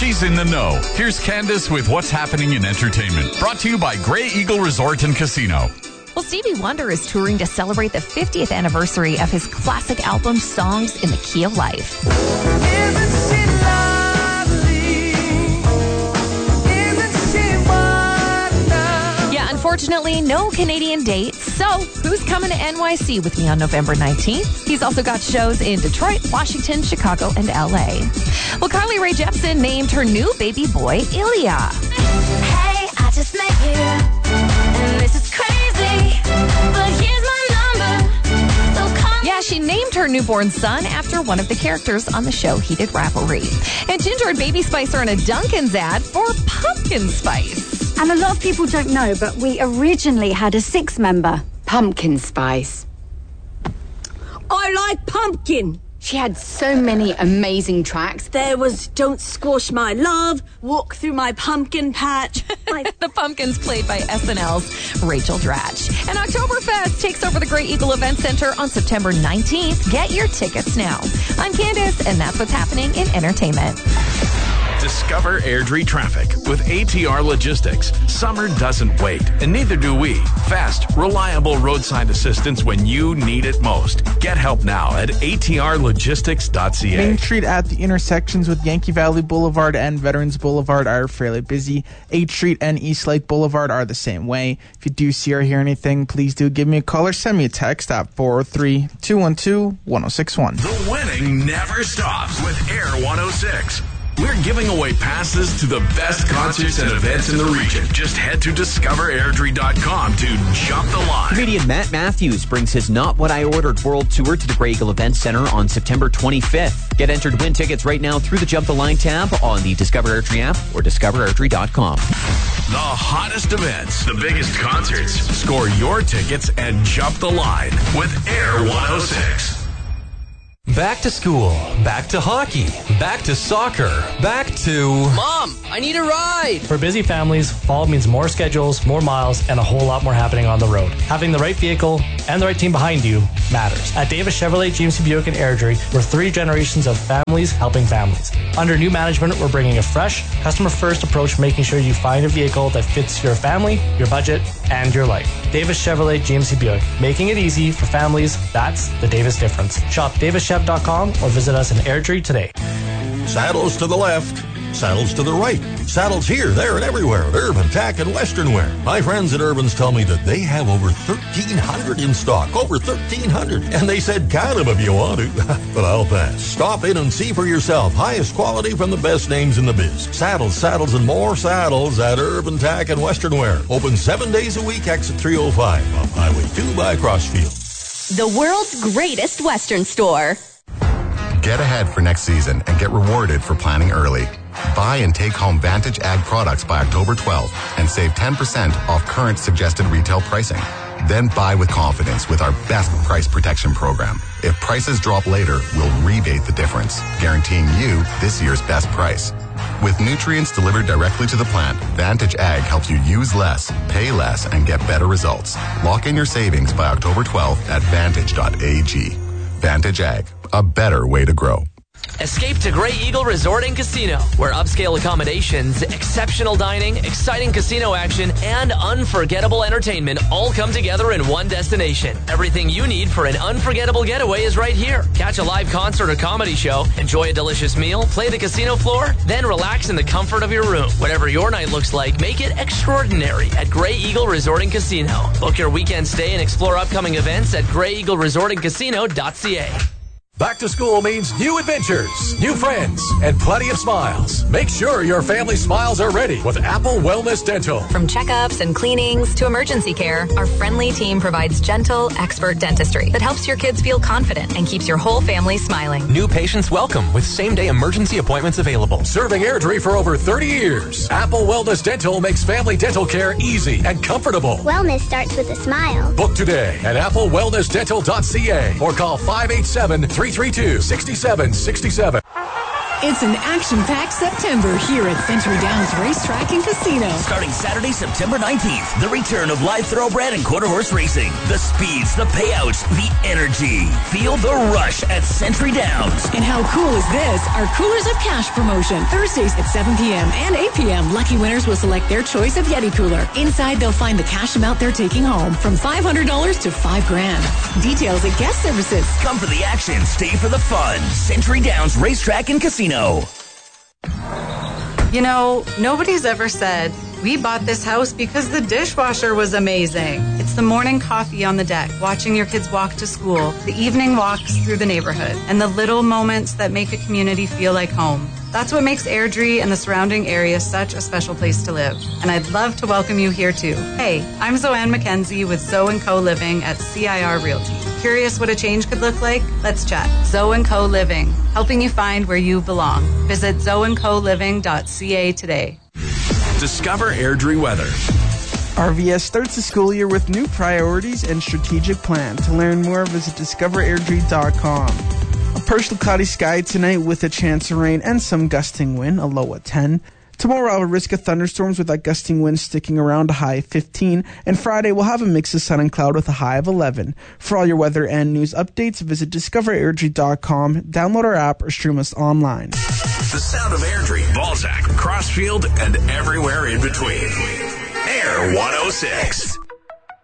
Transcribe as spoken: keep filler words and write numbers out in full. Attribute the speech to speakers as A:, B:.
A: She's in the know. Here's Candace with what's happening in entertainment. Brought to you by Grey Eagle Resort and Casino.
B: Well, Stevie Wonder is touring to celebrate the fiftieth anniversary of his classic album, Songs in the Key of Life.
C: Isn't she lovely? Isn't she wonderful?
B: Yeah, unfortunately, no Canadian dates. So, who's coming to N Y C with me on November nineteenth? He's also got shows in Detroit, Washington, Chicago, and L A. Well, Carly Rae Jepsen named her new baby boy, Ilya.
D: Hey, I just met you, and this is crazy, but here's my number, so call.
B: Yeah, she named her newborn son after one of the characters on the show Heated Ravelry. And Ginger and Baby Spice are in a Dunkin's ad for pumpkin spice.
E: And a lot of people don't know, but we originally had a six-member pumpkin spice.
F: I like pumpkin.
E: She had so many amazing tracks.
F: There was Don't Squash My Love, Walk Through My Pumpkin Patch. My...
B: The Pumpkins, played by S N L's Rachel Dratch. And Oktoberfest takes over the Grey Eagle Event Center on September nineteenth. Get your tickets now. I'm Candace, and that's what's happening in entertainment.
A: Discover Airdrie traffic with A T R Logistics. Summer doesn't wait, and neither do we. Fast, reliable roadside assistance when you need it most. Get help now at A T R logistics dot c a.
G: Main Street at the intersections with Yankee Valley Boulevard and Veterans Boulevard are fairly busy. eighth Street and East Lake Boulevard are the same way. If you do see or hear anything, please do give me a call or send me a text at four oh three, two one two, one oh six one.
A: The winning never stops with Air one oh six. We're giving away passes to the best concerts and events in the region. Just head to discover airdrie dot com to jump the line.
H: Comedian Matt Matthews brings his Not What I Ordered World Tour to the Grey Eagle Event Center on September twenty-fifth. Get entered to win tickets right now through the Jump the Line tab on the Discover Airdrie app or discover airdrie dot com.
A: The hottest events, the biggest concerts. Score your tickets and jump the line with Air one oh six.
I: Back to school, back to hockey, back to soccer, back to...
J: Mom, I need a ride!
K: For busy families, fall means more schedules, more miles, and a whole lot more happening on the road. Having the right vehicle and the right team behind you matters. At Davis Chevrolet, G M C Buick, and Airdrie, we're three generations of families helping families. Under new management, we're bringing a fresh, customer-first approach, making sure you find a vehicle that fits your family, your budget, and your life. Davis Chevrolet, G M C Buick. Making it easy for families, that's the Davis difference. Shop davis chev dot com or visit us in Airdrie today.
L: Saddles to the left, saddles to the right, saddles here, there, and everywhere at Urban Tack and Western Wear. My friends at Urban's tell me that they have over thirteen hundred in stock, over thirteen hundred, and they said count them if you want to, but I'll pass. Stop in and see for yourself. Highest quality from the best names in the biz. Saddles, saddles, and more saddles at Urban Tack and Western Wear. Open seven days a week, exit three oh five off Highway two by Crossfield.
M: The world's greatest Western store.
N: Get ahead for next season and get rewarded for planning early. Buy and take home Vantage Ag products by October twelfth and save ten percent off current suggested retail pricing. Then buy with confidence with our best price protection program. If prices drop later, we'll rebate the difference, guaranteeing you this year's best price. With nutrients delivered directly to the plant, Vantage Ag helps you use less, pay less, and get better results. Lock in your savings by October twelfth at vantage dot a g. Vantage Ag, a better way to grow.
J: Escape to Grey Eagle Resort and Casino, where upscale accommodations, exceptional dining, exciting casino action, and unforgettable entertainment all come together in one destination. Everything you need for an unforgettable getaway is right here. Catch a live concert or comedy show, enjoy a delicious meal, play the casino floor, then relax in the comfort of your room. Whatever your night looks like, make it extraordinary at Grey Eagle Resort and Casino. Book your weekend stay and explore upcoming events at grey eagle resort and casino dot c a.
O: Back to school means new adventures, new friends, and plenty of smiles. Make sure your family smiles are ready with Apple Wellness Dental.
P: From checkups and cleanings to emergency care, our friendly team provides gentle, expert dentistry that helps your kids feel confident and keeps your whole family smiling.
I: New patients welcome with same-day emergency appointments available.
O: Serving Airdrie for over thirty years, Apple Wellness Dental makes family dental care easy and comfortable.
Q: Wellness starts with a smile.
O: Book today at apple wellness dental dot c a or call five eight seven, three three two, six seven six seven.
R: It's an action-packed September here at Century Downs Racetrack and Casino.
S: Starting Saturday, September nineteenth, the return of live thoroughbred and quarter horse racing. The speeds, the payouts, the energy. Feel the rush at Century Downs.
R: And how cool is this? Our Coolers of Cash promotion. Thursdays at seven p.m. and eight p.m. Lucky winners will select their choice of Yeti cooler. Inside, they'll find the cash amount they're taking home, from five hundred dollars to five grand. Details at guest services.
S: Come for the action, stay for the fun. Century Downs Racetrack and Casino.
T: You know, nobody's ever said, we bought this house because the dishwasher was amazing. It's the morning coffee on the deck, watching your kids walk to school, the evening walks through the neighborhood, and the little moments that make a community feel like home. That's what makes Airdrie and the surrounding area such a special place to live. And I'd love to welcome you here too. Hey, I'm Zoanne McKenzie with Zoe and Co Living at C I R Realty. Curious what a change could look like? Let's chat. Zoe and Co Living, helping you find where you belong. Visit zoe and co living dot c a today.
A: Discover Airdrie weather.
G: R V S starts the school year with new priorities and strategic plan. To learn more, visit discover airdrie dot com. A partial cloudy sky tonight with a chance of rain and some gusting wind, a low at ten. Tomorrow we'll have a risk of thunderstorms with that gusting wind sticking around, a high of fifteen. And Friday we'll have a mix of sun and cloud with a high of eleven. For all your weather and news updates, visit discover airdrie dot com, download our app, or stream us online.
A: The sound of Airdrie, Balzac, Crossfield, and everywhere in between. Air one oh six.